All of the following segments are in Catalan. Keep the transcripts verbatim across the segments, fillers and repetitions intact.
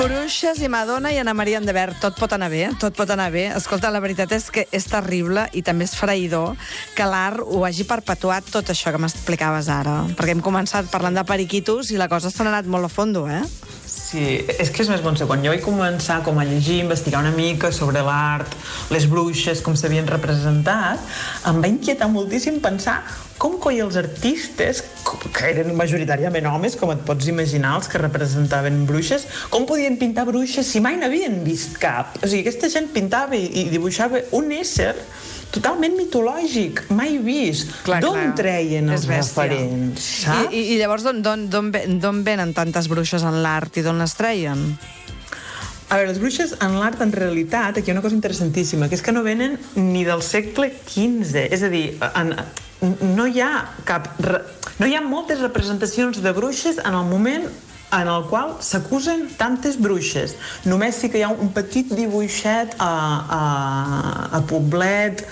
Bruixes i Madonna i Anna Maria Endever, tot pot anar bé, tot pot anar bé. Escolta, la veritat és que és terrible i també és freïdor que l'art ho hagi perpetuat tot això que m'explicaves ara. Perquè hem començat parlant de periquitos i la cosa s'ha anat molt a fondo, eh? Sí, és que és més bon quan jo vaig començar com a llegir, investigar una mica sobre l'art, les bruixes, com s'havien representat, em va inquietar moltíssim pensar com coi els artistes, que eren majoritàriament homes, com et pots imaginar, els que representaven bruixes, com podien pintar bruixes si mai n'havien vist cap? O sigui, aquesta gent pintava i dibuixava un ésser totalment mitològic, mai vist. D'on treien els referents, saps? I, i llavors d'on venen tantes bruixes en l'art i d'on les treien? A veure, les bruixes en l'art, en realitat, aquí hi ha una cosa interessantíssima, que és que no venen ni del segle quinze. És a dir, en, no hi ha cap... No hi ha moltes representacions de bruixes en el moment en el qual s'acusen tantes bruixes. Només sí que hi ha un petit dibuixet a, a, a Poblet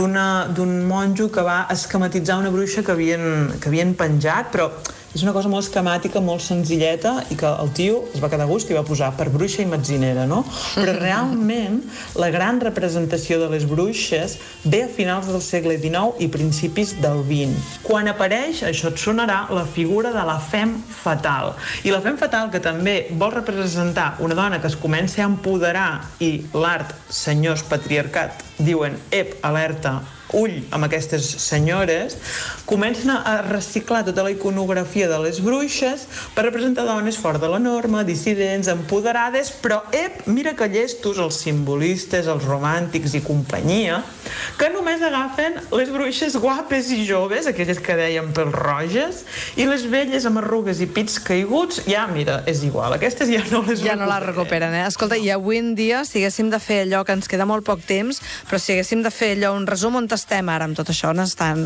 d'un monjo que va esquematitzar una bruixa que havien, que havien penjat, però és una cosa molt esquemàtica, molt senzilleta, i que el tio es va quedar a gust i va posar per bruixa i metzinera, no? Però realment la gran representació de les bruixes ve a finals del segle dinou i principis del vint. Quan apareix, això et sonarà, la figura de la femme fatal. I la femme fatal, que també vol representar una dona que es comença a empoderar, i l'art, senyors patriarcat, diuen, ep, alerta, ull amb aquestes senyores, comencen a reciclar tota la iconografia de les bruixes per representar dones fora de la norma, dissidents, empoderades, però, ep, mira que llestos els simbolistes, els romàntics i companyia, que només agafen les bruixes guapes i joves, aquelles que dèiem pèls roges, i les velles amb arrugues i pits caiguts, ja, mira, és igual, aquestes ja no les ja no les recuperen, eh? Escolta, i avui en dia, si haguéssim de fer allò, que ens queda molt poc temps, però si haguéssim de fer allò, un resum, on estem ara amb tot això? On estan,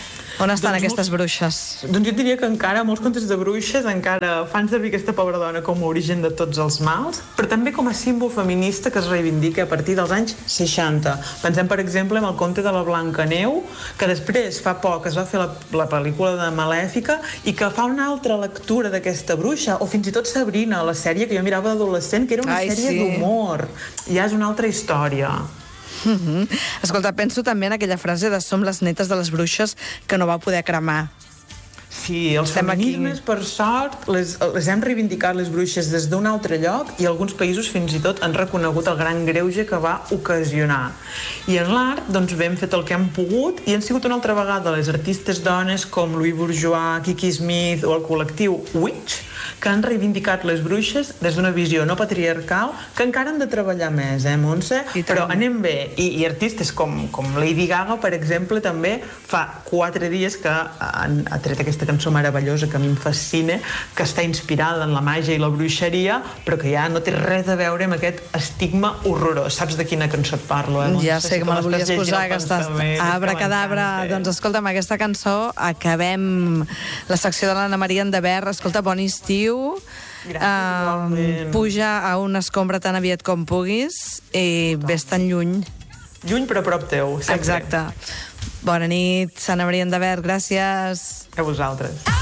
on estan doncs aquestes bruixes? Doncs jo diria que encara molts contes de bruixes encara fan servir aquesta pobra dona com a origen de tots els mals, però també com a símbol feminista que es reivindica a partir dels anys seixanta. Pensem, per exemple, en el conte de la Blancaneu, que després, fa poc, es va fer la, la pel·lícula de Malèfica i que fa una altra lectura d'aquesta bruixa, o fins i tot Sabrina, la sèrie que jo mirava d'adolescent, que era una Ai, sèrie sí. d'humor. Ja és una altra història. Mm-hmm. Escolta, penso també en aquella frase de som les netes de les bruixes que no va poder cremar. Sí, els feminismes, per sort, les, les hem reivindicat les bruixes des d'un altre lloc i alguns països fins i tot han reconegut el gran greuge que va ocasionar. I en l'art, doncs, bé, hem fet el que hem pogut i han sigut una altra vegada les artistes dones com Louise Bourgeois, Kiki Smith o el col·lectiu Witch que han reivindicat les bruixes des d'una visió no patriarcal, que encara han de treballar més, eh, Montse? Però anem bé. I, i artistes com, com Lady Gaga, per exemple, també fa quatre dies que han, ha tret aquesta cançó meravellosa que a mi em fascina, que està inspirada en la màgia i la bruixeria, però que ja no té res a veure amb aquest estigma horrorós. Saps de quina cançó et parlo, eh, Montse? Ja sé que me'l volies posar, que estàs abracadabra. Doncs escolta, amb aquesta cançó acabem la secció de l'Anna Maria Endever. Escolta, bon estiu. Gràcies, uh, puja a una escombra tan aviat com puguis i ves tan lluny. Lluny però a prop teu, sempre. Exacte. Bona nit, Anna Maria Endever, gràcies. A vosaltres.